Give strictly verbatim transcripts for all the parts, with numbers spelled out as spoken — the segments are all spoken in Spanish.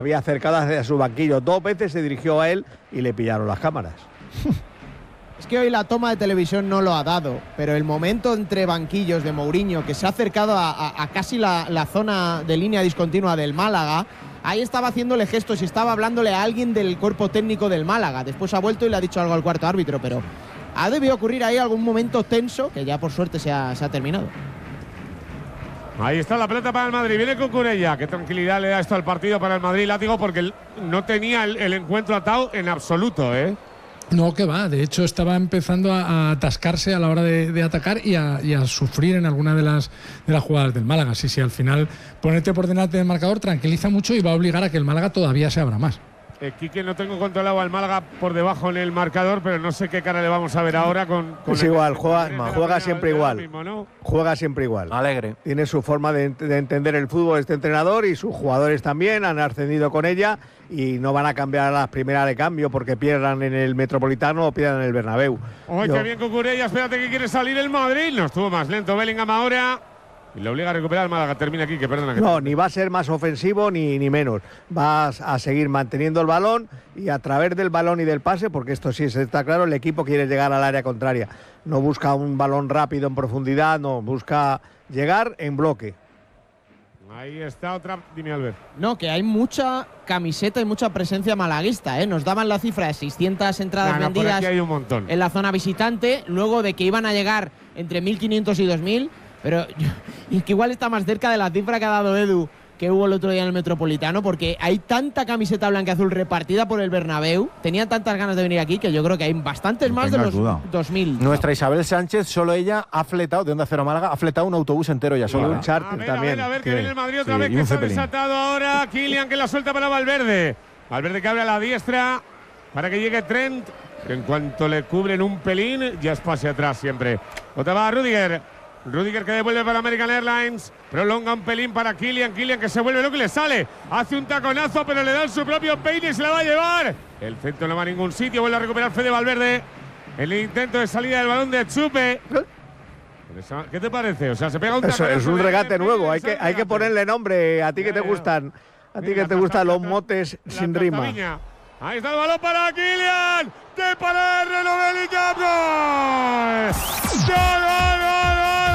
Había acercado hacia su banquillo. Dos veces se dirigió a él y le pillaron las cámaras. Es que hoy la toma de televisión no lo ha dado, pero el momento entre banquillos de Mourinho, que se ha acercado a, a, a casi la, la zona de línea discontinua del Málaga, ahí estaba haciéndole gestos y estaba hablándole a alguien del cuerpo técnico del Málaga. Después ha vuelto y le ha dicho algo al cuarto árbitro, pero ha debido ocurrir ahí algún momento tenso que ya por suerte se ha, se ha terminado. Ahí está la pelota para el Madrid. Viene Cucurella. Qué tranquilidad le da esto al partido para el Madrid, Látigo, porque no tenía el, el encuentro atado en absoluto, ¿eh? No, que va. De hecho, estaba empezando a, a atascarse a la hora de, de atacar y a, y a sufrir en alguna de las, de las jugadas del Málaga. Sí, sí, al final ponerte por delante del marcador tranquiliza mucho y va a obligar a que el Málaga todavía se abra más. Eh, Quique, no tengo controlado al Málaga por debajo en el marcador, pero no sé qué cara le vamos a ver ahora con… con es el, igual, juega, el, juega el, siempre el, igual. Mismo, ¿no? Juega siempre igual. Alegre. Tiene su forma de, de entender el fútbol este entrenador y sus jugadores también han ascendido con ella y no van a cambiar a las primeras de cambio porque pierdan en el Metropolitano o pierdan en el Bernabéu. Oye, Yo… qué bien Cucurella, espérate que quiere salir el Madrid. No estuvo más lento Bellingham ahora. Y le obliga a recuperar el Málaga. Termina aquí, que perdona. Que no, ni va a ser más ofensivo ni, ni menos. Va a seguir manteniendo el balón y a través del balón y del pase, porque esto sí está claro, el equipo quiere llegar al área contraria. No busca un balón rápido en profundidad, no, busca llegar en bloque. Ahí está otra. Dime, Albert. No, que hay mucha camiseta y mucha presencia malaguista, ¿eh? Nos daban la cifra de seiscientas entradas no, no, vendidas por aquí hay un montón. en la zona visitante, luego de que iban a llegar entre mil quinientos y dos mil. Pero y que igual está más cerca de la cifra que ha dado Edu que hubo el otro día en el Metropolitano, porque hay tanta camiseta blanca azul repartida por el Bernabéu, tenían tantas ganas de venir aquí que yo creo que hay bastantes No más de los duda. dos mil. Nuestra Isabel Sánchez, solo ella ha fletado, de Onda Cero Málaga, ha fletado un autobús entero ya sola. Y un ¿eh? charter A ver, también. a ver, a ver, que Sí. viene el Madrid otra Sí, vez, y que un está Zeppelin. desatado ahora. Kylian, que la suelta para Valverde. Valverde que abre a la diestra para que llegue Trent, que en cuanto le cubren un pelín, ya es pase atrás siempre. Otra va a Rudiger. Rudiger que devuelve para American Airlines. Prolonga un pelín para Kylian. Kylian que se vuelve loco y le sale. Hace un taconazo, pero le dan su propio peine y se la va a llevar. El centro no va a ningún sitio. Vuelve a recuperar Fede Valverde. El intento de salida del balón de Chupe. ¿Qué te parece? O sea, se pega un Eso taconazo. es un de- regate de- nuevo. de- Hay que, de- hay que ponerle nombre. A ti que Ya, te ya. gustan, a ti Mira, que te gustan la- los la- motes la sin rima. Tastaviña. Ahí está el balón para Kylian. ¡Qué para el reloj Bellingham! ¡Gol! ¡Gol, gol, gol,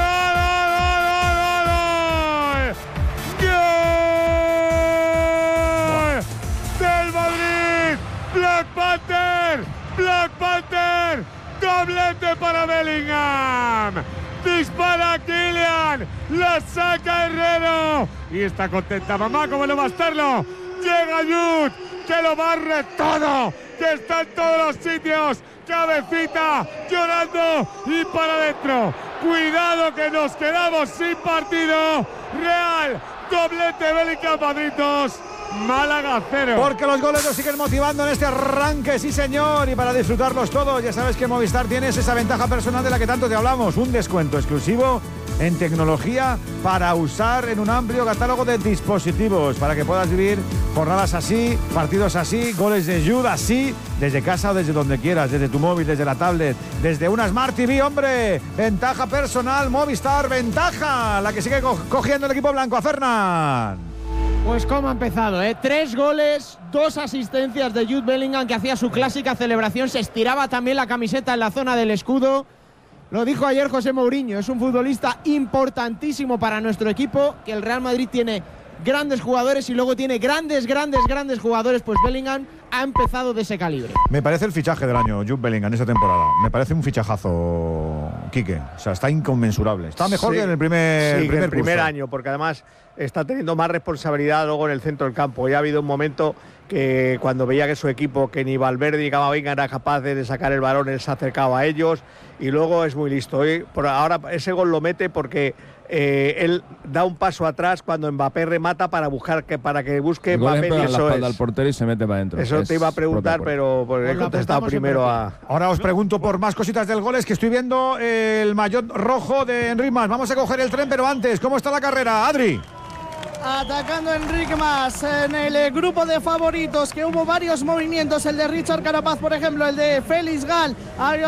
gol, gol, gol, gol! ¡Gol! ¡Del Madrid! ¡Black Panther! ¡Black Panther! ¡Doblete para Bellingham! ¡Dispara Kylian! ¡La saca Herrero! Y está contenta mamá, ¿cómo no va a estarlo? Llega Jude, que lo barre todo, que está en todos los sitios. Cabecita, llorando y para adentro. Cuidado que nos quedamos sin partido. Real, doblete Bellingham, Madrid dos, Málaga cero. Porque los goles nos siguen motivando en este arranque, sí señor, y para disfrutarlos todos, ya sabes que Movistar tienes esa ventaja personal de la que tanto te hablamos, un descuento exclusivo en tecnología para usar en un amplio catálogo de dispositivos, para que puedas vivir jornadas así, partidos así, goles de Jude así, desde casa o desde donde quieras, desde tu móvil, desde la tablet, desde una Smart T V, hombre, ventaja personal, Movistar, ventaja, la que sigue co- cogiendo el equipo blanco, a Fernán. Pues cómo ha empezado, ¿eh? Tres goles, dos asistencias de Jude Bellingham, que hacía su clásica celebración, se estiraba también la camiseta en la zona del escudo. Lo dijo ayer José Mourinho, es un futbolista importantísimo para nuestro equipo, que el Real Madrid tiene grandes jugadores y luego tiene grandes, grandes, grandes jugadores, pues Bellingham ha empezado de ese calibre. Me parece el fichaje del año, Jude Bellingham, esta temporada. Me parece un fichajazo, Quique. O sea, está inconmensurable. Está mejor Sí, que en el primer, sí, el que primer, el primer curso. año, porque además está teniendo más responsabilidad luego en el centro del campo. Ya ha habido un momento que cuando veía que su equipo, que ni Valverde ni Camavinga eran capaces de sacar el balón, él se acercaba a ellos y luego es muy listo. Hoy, por ahora ese gol lo mete porque eh, él da un paso atrás cuando Mbappé remata para buscar que para que busque El gol Mbappé, pega y en la eso espalda es. al portero y se mete para adentro. Eso Es te iba a preguntar, propia pero pues, Pues he lo contestado apretamos primero siempre. a… Ahora os pregunto por más cositas del goles, que estoy viendo el maillot rojo de Enric Mas. Vamos a coger el tren, pero antes, ¿cómo está la carrera, Adri? Atacando Enric Mas en el eh, grupo de favoritos, que hubo varios movimientos, el de Richard Carapaz, por ejemplo, el de Félix Gal. Hay